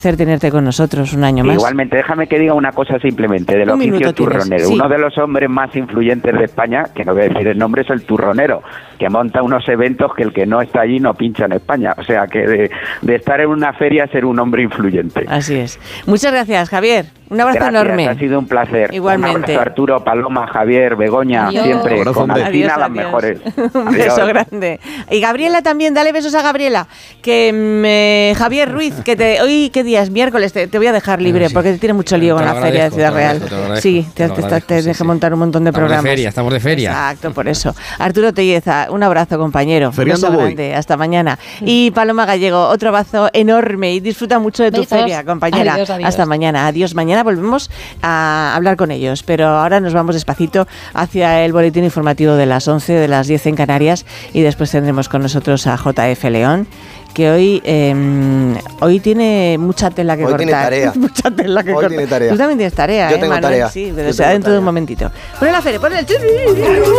tenerte con nosotros un año más. Igualmente, déjame que diga una cosa simplemente del oficio turronero. Sí. Uno de los hombres más influyentes de España, que no voy a decir el nombre, es el turronero, que monta unos eventos que el que no está allí no pincha en España. O sea, que de estar en una feria ser un hombre influyente. Así es. Muchas gracias, Javier. Un abrazo enorme. Ha sido un placer. Igualmente. Un abrazo, Arturo, Paloma, Javier, Begoña, Adiós. siempre Abrazo, con Alcina las adiós. mejores. Un Adiós. beso grande. Y Gabriela también, dale besos a Gabriela. Que Javier Ruiz, hoy qué día es, miércoles, te voy a dejar libre Sí. porque tiene mucho lío con la feria de Ciudad Real. Sí, te dejé montar un montón de programas. Estamos de feria. Exacto, por eso. Arturo Telleza, un abrazo, compañero. Feriando Un beso voy. grande. Hasta mañana. Y Paloma Gallego, otro abrazo enorme y disfruta mucho de tu Besos. feria, compañera. Adiós, adiós. Hasta mañana. Adiós. Mañana volvemos a hablar con ellos, pero ahora nos vamos despacito hacia el boletín informativo de las 11, de las 10 en Canarias, y después tendremos con nosotros a JF León, que hoy tiene mucha tela que Hoy cortar. tiene tarea. Mucha tela que Hoy cortar. tiene tarea. Tú también tienes tarea, Yo tengo Manuel? tarea. Sí, pero Yo será tengo dentro de un tarea. momentito. Pon la feria, pon el...